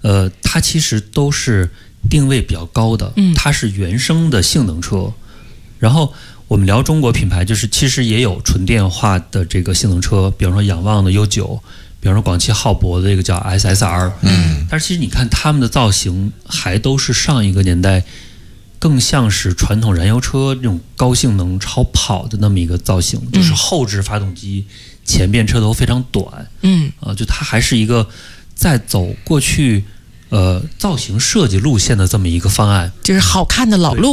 它其实都是定位比较高的，它是原生的性能车。然后我们聊中国品牌，就是其实也有纯电化的这个性能车，比方说仰望的 U9，比方说广汽浩博的这个叫 SSR，但是其实你看他们的造型还都是上一个年代更像是传统燃油车这种高性能超跑的那么一个造型，就是后置发动机，前边车头非常短，就它还是一个在走过去造型设计路线的这么一个方案， 就是好看的老路。